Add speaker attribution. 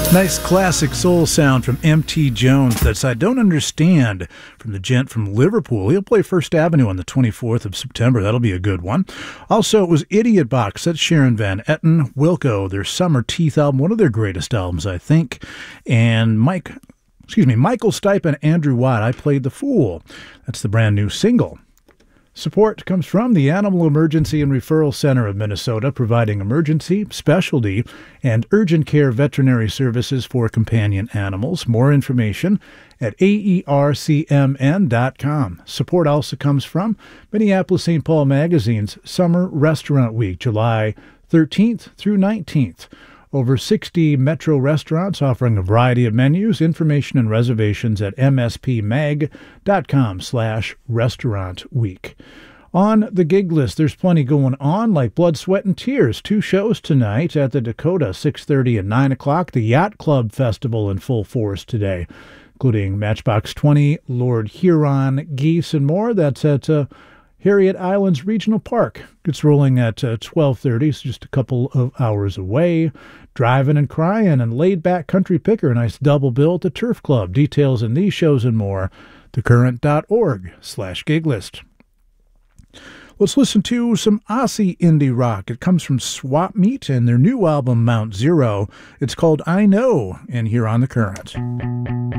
Speaker 1: Nice classic soul sound from M.T. Jones. That's I Don't Understand from the gent from Liverpool. He'll play First Avenue on the 24th of September. That'll be a good one. Also, it was Idiot Box. That's Sharon Van Etten. Wilco, their Summer Teeth album, one of their greatest albums, I think. And Michael Stipe and Andrew Watt, I Played the Fool. That's the brand new single. Support comes from the Animal Emergency and Referral Center of Minnesota, providing emergency, specialty, and urgent care veterinary services for companion animals. More information at aercmn.com. Support also comes from Minneapolis St. Paul Magazine's Summer Restaurant Week, July 13th through 19th. Over 60 Metro restaurants offering a variety of menus. Information and reservations at mspmag.com/restaurant week. On the gig list, there's plenty going on, like Blood, Sweat, and Tears. 2 shows tonight at the Dakota, 6:30 and 9 o'clock. The Yacht Club Festival in full force today, including Matchbox 20, Lord Huron, Geese, and more. That's at Harriet Islands Regional Park. Gets rolling at 12:30, so just a couple of hours away. Driving and Crying and Laid Back Country Picker, a nice double bill at the Turf Club. Details in these shows and more, thecurrent.org/giglist. Let's listen to some Aussie indie rock. It comes from Swap Meat and their new album, Mount Zero. It's called I Know, and here on The Current.